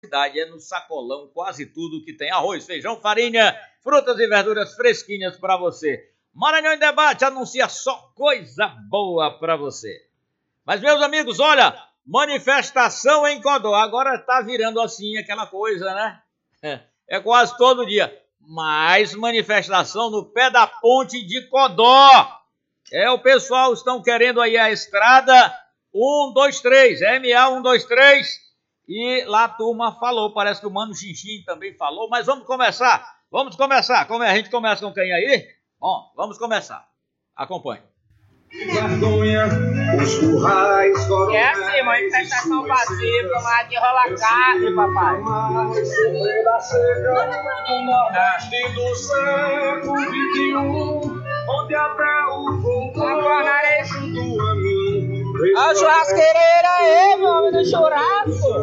cidade, é no sacolão, quase tudo que tem arroz, feijão, farinha, frutas e verduras fresquinhas para você. Maranhão em Debate anuncia só coisa boa para você. Mas, meus amigos, olha, manifestação em Codó, agora tá virando assim aquela coisa, né? É quase todo dia. Mais manifestação no pé da ponte de Codó. O pessoal estão querendo aí a estrada 123, MA 123. E lá a turma falou, parece que o Mano Chinchim também falou, mas vamos começar. Como a gente começa com quem aí? Bom, vamos começar. Acompanhe. Vergonha, os currais, é assim, manifestação pacífica, mas de rola carne, papai. Sobre da seca, no Nordeste do século XXI, onde até o fogo junto a mim. A churrasqueira aí, meu homem do churrasco.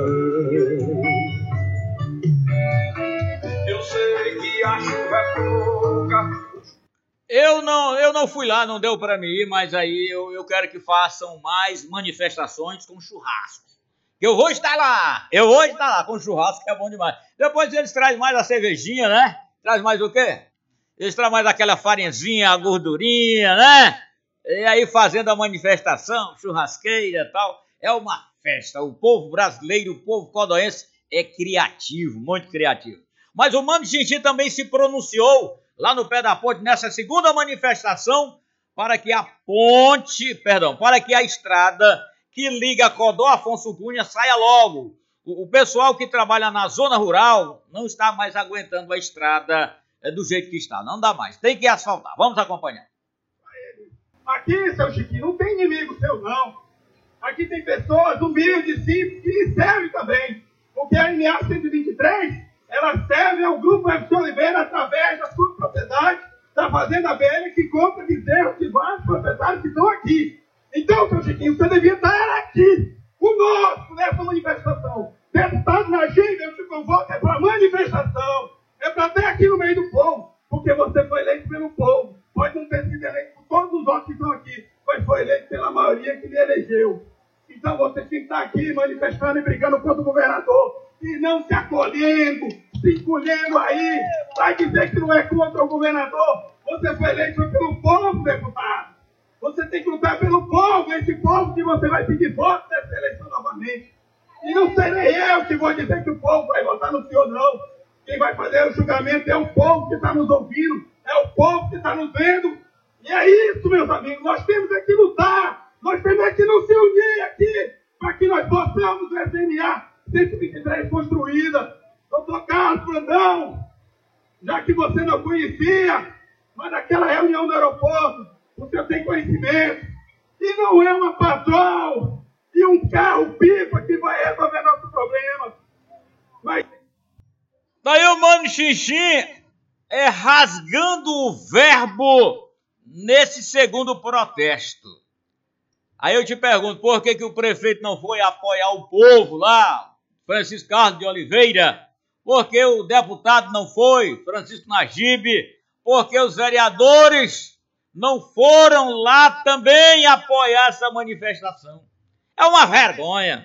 Eu sei que a chuva é pouca. Eu não fui lá, não deu para mim ir, mas aí eu quero que façam mais manifestações com churrasco. Eu vou estar lá com churrasco, que é bom demais. Depois eles trazem mais a cervejinha, né? Traz mais o quê? Eles trazem mais aquela farinhazinha, a gordurinha, né? E aí fazendo a manifestação, churrasqueira e tal. É uma festa. O povo brasileiro, o povo codoense é criativo, muito criativo. Mas o Mano Chinchim também se pronunciou lá no pé da ponte, nessa segunda manifestação, para que a estrada que liga Codó a Afonso Cunha saia logo. O pessoal que trabalha na zona rural não está mais aguentando a estrada do jeito que está, não dá mais, tem que asfaltar. Vamos acompanhar. Aqui, seu Chiquinho, não tem inimigo seu, não. Aqui tem pessoas humildes, simples, que lhe servem também. Porque a NA 123... ela serve ao Grupo FC Oliveira através da sua propriedade, da Fazenda Velha, que compra bezerros de vários proprietários que estão aqui. Então, seu Chiquinho, você devia estar aqui, conosco, nessa manifestação. Deputado Najib, eu te convoco para manifestação. É para estar aqui no meio do povo, porque você foi eleito pelo povo. Pode não ter sido eleito por todos os outros que estão aqui, mas foi eleito pela maioria que lhe elegeu. Então você tem que estar aqui manifestando e brigando contra o governador. E não se acolhendo, se encolhendo aí, vai dizer que não é contra o governador. Você foi eleito pelo povo, deputado. Você tem que lutar pelo povo, esse povo que você vai pedir voto nessa eleição novamente. E não serei eu que vou dizer que o povo vai votar no senhor, não. Quem vai fazer o julgamento é o povo que está nos ouvindo, é o povo que está nos vendo. E é isso, meus amigos, nós temos que lutar, nós temos que nos unir aqui, para que nós possamos o SMA 123 construída. Doutor Carlos Brandão, já que você não conhecia, mas naquela reunião do aeroporto, você tem conhecimento, e não é uma patrol e um carro-pipa que vai resolver nosso problema. Mas... daí o Mano Chinchim rasgando o verbo nesse segundo protesto. Aí eu te pergunto, por que o prefeito não foi apoiar o povo lá, Francisco Carlos de Oliveira? Por que o deputado não foi, Francisco Najib? Por que os vereadores não foram lá também apoiar essa manifestação? É uma vergonha.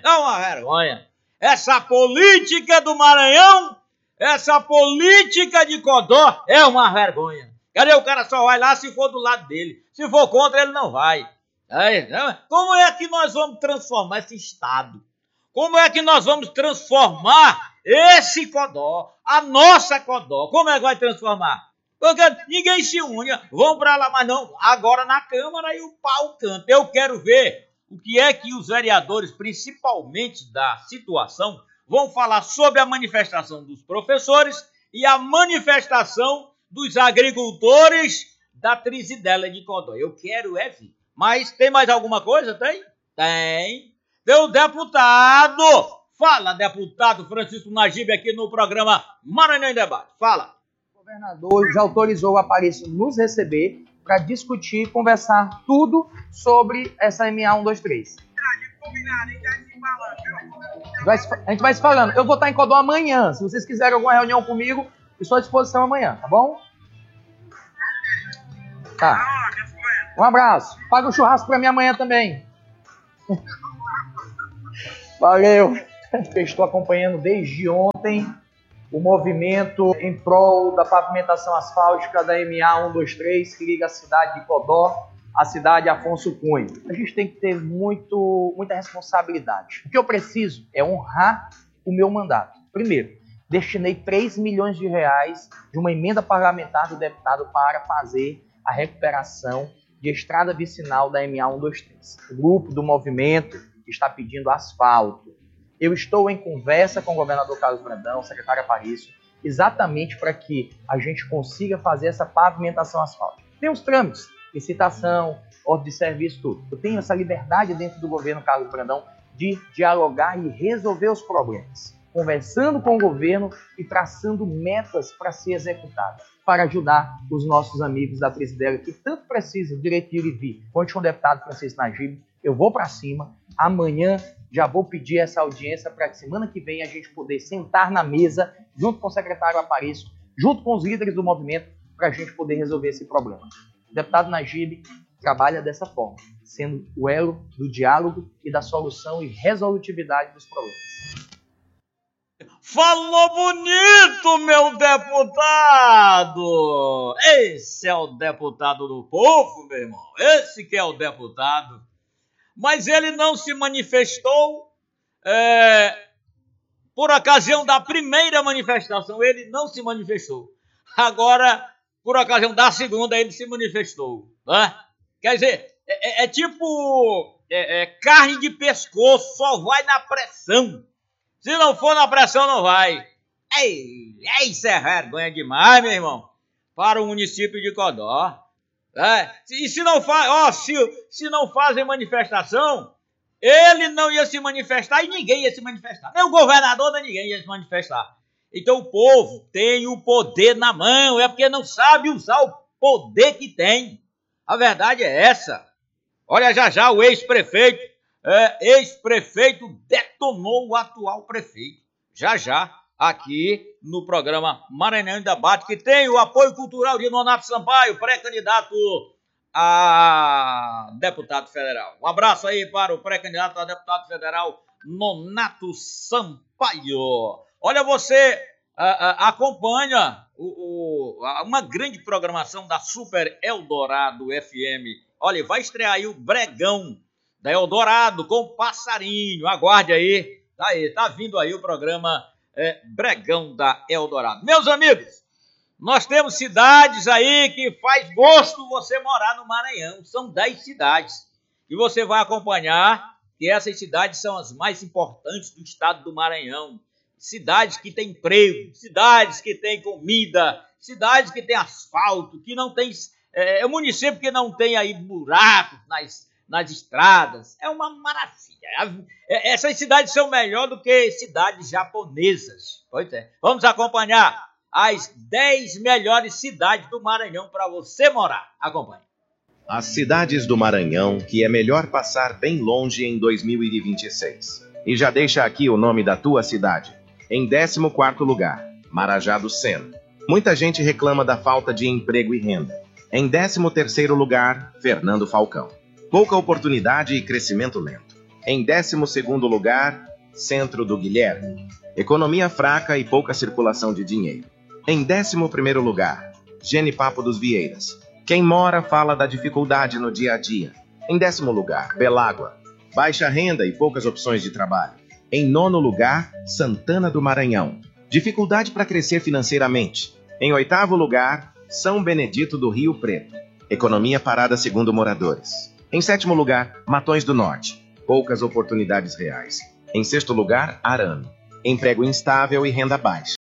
Essa política do Maranhão, essa política de Codó é uma vergonha. Cadê o cara só vai lá se for do lado dele? Se for contra, ele não vai. Como é que nós vamos transformar esse estado? Como é que nós vamos transformar esse Codó, a nossa Codó? Como é que vai transformar? Porque ninguém se une, vão para lá, mas não, agora na Câmara e o pau canta. Eu quero ver o que é que os vereadores, principalmente da situação, vão falar sobre a manifestação dos professores e a manifestação dos agricultores da Trizidela de Codó. Eu quero ver. Mas tem mais alguma coisa? Tem? Tem. Tem o deputado. Fala, deputado Francisco Najib, aqui no programa Maranhão em Debate. Fala. O governador já autorizou o Aparício nos receber para discutir, conversar tudo sobre essa MA 123. A gente vai se falando. Eu vou estar em Codó amanhã. Se vocês quiserem alguma reunião comigo, estou à disposição amanhã, tá bom? Tá. Um abraço. Paga o churrasco para mim amanhã também. Valeu. Eu estou acompanhando desde ontem o movimento em prol da pavimentação asfáltica da MA 123, que liga a cidade de Codó à cidade de Afonso Cunha. A gente tem que ter muita responsabilidade. O que eu preciso é honrar o meu mandato. Primeiro, destinei 3 milhões de reais de uma emenda parlamentar do deputado para fazer a recuperação de estrada vicinal da MA 123. O grupo do movimento está pedindo asfalto. Eu estou em conversa com o governador Carlos Brandão, o secretário Aparício, exatamente para que a gente consiga fazer essa pavimentação asfáltica. Tem os trâmites, licitação, ordem de serviço, tudo. Eu tenho essa liberdade dentro do governo Carlos Brandão de dialogar e resolver os problemas, conversando com o governo e traçando metas para ser executadas, para ajudar os nossos amigos da Presidélia, que tanto precisam do direito de ir e vir. Conte com o deputado Francisco Najib, eu vou para cima, amanhã já vou pedir essa audiência para que semana que vem a gente poder sentar na mesa, junto com o secretário Aparício, junto com os líderes do movimento, para a gente poder resolver esse problema. O deputado Najib trabalha dessa forma, sendo o elo do diálogo e da solução e resolutividade dos problemas. Falou bonito, meu deputado! Esse é o deputado do povo, meu irmão. Esse que é o deputado. Mas ele não se manifestou por ocasião da primeira manifestação. Ele não se manifestou. Agora, por ocasião da segunda, ele se manifestou. Né? Quer dizer, é tipo carne de pescoço, só vai na pressão. Se não for na pressão, não vai. Isso é vergonha demais, meu irmão, para o município de Codó. E se não fazem manifestação, ele não ia se manifestar e ninguém ia se manifestar. Nem o governador, nem ninguém ia se manifestar. Então o povo tem o poder na mão, é porque não sabe usar o poder que tem. A verdade é essa. Olha, já o ex-prefeito detonou o atual prefeito. Já, aqui no programa Maranhão em Debate, que tem o apoio cultural de Nonato Sampaio, pré-candidato a deputado federal. Um abraço aí para o pré-candidato a deputado federal, Nonato Sampaio. Olha, você acompanha uma grande programação da Super Eldorado FM. Olha, vai estrear aí o Bregão da Eldorado com o Passarinho. Aguarde aí. Tá vindo aí o programa Bregão da Eldorado. Meus amigos, nós temos cidades aí que faz gosto você morar no Maranhão. São 10 cidades. E você vai acompanhar que essas cidades são as mais importantes do estado do Maranhão. Cidades que têm emprego, cidades que têm comida, cidades que têm asfalto, que não tem... É um município que não tem aí buracos nas estradas. É uma maravilha. Essas cidades são melhor do que cidades japonesas. Pois é. Vamos acompanhar as 10 melhores cidades do Maranhão para você morar. Acompanhe. As cidades do Maranhão que é melhor passar bem longe em 2026. E já deixa aqui o nome da tua cidade. Em 14º lugar, Marajá do Sena. Muita gente reclama da falta de emprego e renda. Em 13º lugar, Fernando Falcão. Pouca oportunidade e crescimento lento. Em 12º lugar, Centro do Guilherme. Economia fraca e pouca circulação de dinheiro. Em 11º lugar, Genipapo dos Vieiras. Quem mora fala da dificuldade no dia a dia. Em 10º lugar, Belágua. Baixa renda e poucas opções de trabalho. Em 9º lugar, Santana do Maranhão. Dificuldade para crescer financeiramente. Em 8º lugar, São Benedito do Rio Preto. Economia parada segundo moradores. Em 7º lugar, Matões do Norte. Poucas oportunidades reais. Em 6º lugar, Arame. Emprego instável e renda baixa.